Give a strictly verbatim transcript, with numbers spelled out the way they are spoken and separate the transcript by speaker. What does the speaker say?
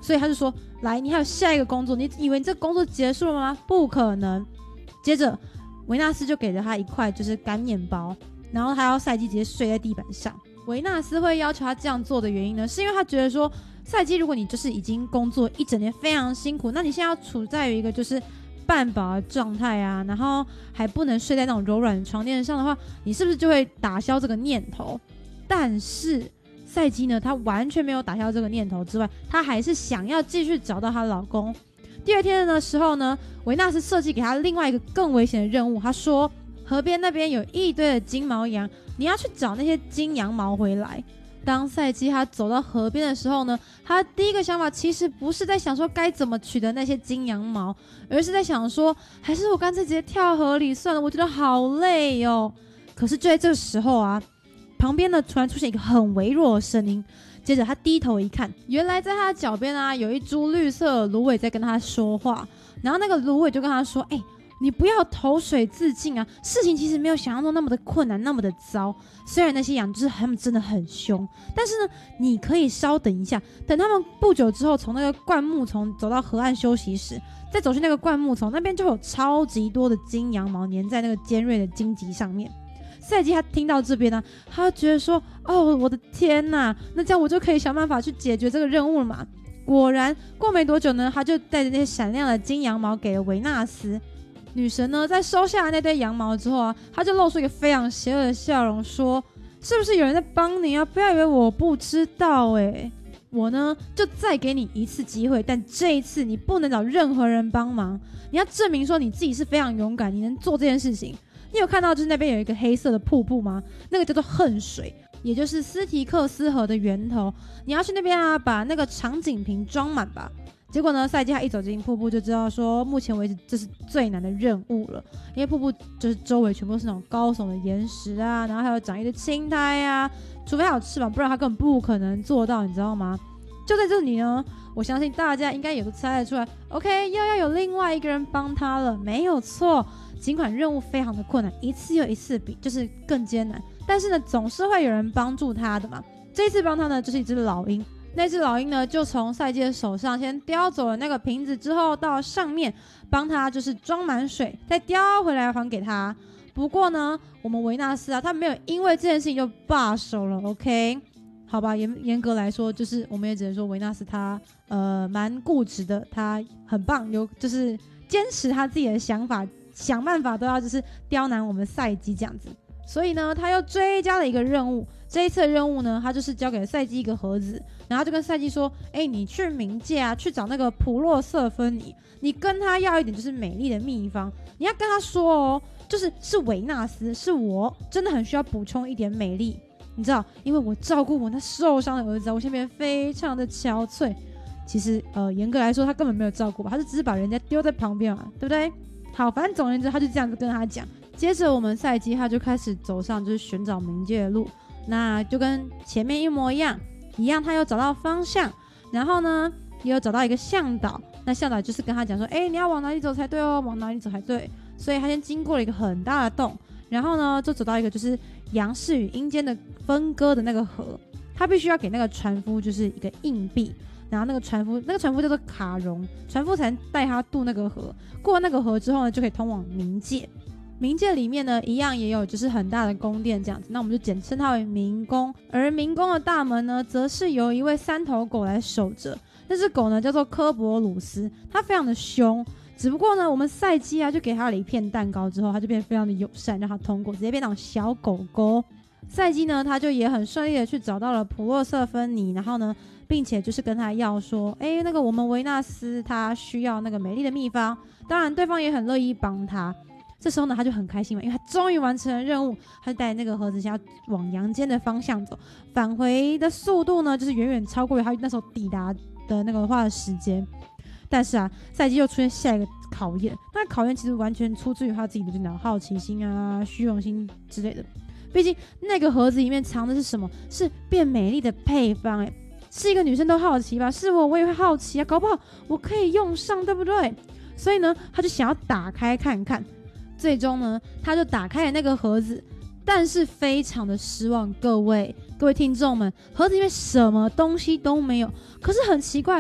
Speaker 1: 所以他就说，来，你还有下一个工作，你以为你这工作结束了吗？不可能。接着维纳斯就给了他一块就是干面包，然后他要赛姬直接睡在地板上。维纳斯会要求他这样做的原因呢，是因为他觉得说，赛姬如果你就是已经工作一整天非常辛苦，那你现在要处在于一个就是半饱的状态啊，然后还不能睡在那种柔软的床垫上的话，你是不是就会打消这个念头？但是赛姬呢，她完全没有打消这个念头之外，她还是想要继续找到她老公。第二天的时候呢，维纳斯设计给她另外一个更危险的任务，他说河边那边有一堆的金毛羊，你要去找那些金羊毛回来。当赛姬她走到河边的时候呢，她第一个想法其实不是在想说该怎么取得那些金羊毛，而是在想说，还是我干脆直接跳河里算了，我觉得好累哦。可是就在这个时候啊，旁边呢突然出现一个很微弱的声音，接着他低头一看，原来在他的脚边啊有一株绿色的芦苇在跟他说话，然后那个芦苇就跟他说，哎、欸，你不要投水自尽啊，事情其实没有想象中那么的困难，那么的糟。虽然那些羊就是他们真的很凶，但是呢，你可以稍等一下，等他们不久之后从那个灌木丛走到河岸休息时，再走去那个灌木丛那边，就有超级多的金羊毛粘在那个尖锐的荆棘上面。赛姬他听到这边呢、啊，他觉得说，哦，我的天哪，那这样我就可以想办法去解决这个任务了嘛。果然过没多久呢，他就带着那些闪亮的金羊毛给了维纳斯。女神呢在收下那堆羊毛之后啊，她就露出一个非常邪恶的笑容，说，是不是有人在帮你啊？不要以为我不知道欸，我呢就再给你一次机会，但这一次你不能找任何人帮忙，你要证明说你自己是非常勇敢，你能做这件事情。你有看到就是那边有一个黑色的瀑布吗？那个叫做恨水，也就是斯提克斯河的源头。你要去那边啊，把那个长颈瓶装满吧。结果呢，赛姬他一走进瀑布就知道说，目前为止这是最难的任务了，因为瀑布就是周围全部都是那种高耸的岩石啊，然后还有长一堆青苔啊，除非他有翅膀，不然他根本不可能做到，你知道吗？就在这里呢，我相信大家应该也都猜得出来 ，OK， 又要有另外一个人帮他了，没有错。尽管任务非常的困难，一次又一次比就是更艰难，但是呢，总是会有人帮助他的嘛。这一次帮他呢，就是一只老鹰。那只老鹰呢，就从赛姬的手上先叼走了那个瓶子，之后到上面帮他就是装满水，再叼回来还给他。不过呢，我们维纳斯啊，他没有因为这件事情就罢手了 ，OK？ 好吧，严严格来说，就是我们也只能说维纳斯他呃蛮固执的，他很棒，有就是坚持他自己的想法。想办法都要就是刁难我们赛姬这样子，所以呢，他又追加了一个任务。这一次的任务呢，他就是交给了赛姬一个盒子，然后就跟赛姬说：“哎、欸，你去冥界啊，去找那个普洛瑟芬妮，你跟他要一点就是美丽的秘方，你要跟他说哦，就是是维纳斯，是我真的很需要补充一点美丽，你知道，因为我照顾我那受伤的儿子，我现在变得非常的憔悴。其实呃，严格来说，他根本没有照顾吧，他就只是把人家丢在旁边嘛，对不对？”好，反正总而言之，他就这样子跟他讲。接着我们赛姬他就开始走上就是寻找冥界的路，那就跟前面一模一样，一样他又找到方向，然后呢也有找到一个向导。那向导就是跟他讲说，哎、欸，你要往哪里走才对哦，往哪里走才对。所以他先经过了一个很大的洞，然后呢就走到一个就是阳世与阴间的分割的那个河，他必须要给那个船夫就是一个硬币。然后那个船夫，那个船夫叫做卡戎，船夫才能带他渡那个河。过那个河之后呢，就可以通往冥界。冥界里面呢，一样也有就是很大的宫殿这样子，那我们就简称它为冥宫。而冥宫的大门呢，则是由一位三头狗来守着。那只狗呢，叫做科博鲁斯，它非常的凶。只不过呢，我们赛姬啊，就给它了一片蛋糕之后，它就变得非常的友善，让它通过，直接变成小狗狗。赛姬呢，他就也很顺利的去找到了普洛瑟芬妮，然后呢，并且就是跟他要说，哎，那个我们维纳斯他需要那个美丽的秘方，当然对方也很乐意帮他。这时候呢，他就很开心嘛，因为他终于完成了任务，他就带那个盒子想要往阳间的方向走，返回的速度呢，就是远远超过了他那时候抵达的那个花的时间。但是啊，赛姬又出现下一个考验，那考验其实完全出自于他自己的这种好奇心啊、虚荣心之类的。毕竟那个盒子里面藏的是什么？是变美丽的配方，哎，是一个女生都好奇吧？是我，我也会好奇啊，搞不好我可以用上，对不对？所以呢，他就想要打开看看。最终呢，他就打开了那个盒子，但是非常的失望，各位各位听众们，盒子里面什么东西都没有。可是很奇怪